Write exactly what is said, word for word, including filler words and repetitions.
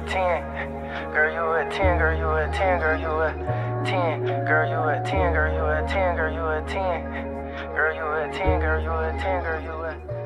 a ten. Girl, you a ten, girl, you a ten, girl, you a ten. Girl, you a ten, girl, you a ten, girl, you a ten. Girl, you a ten, girl, you a ten, girl, you a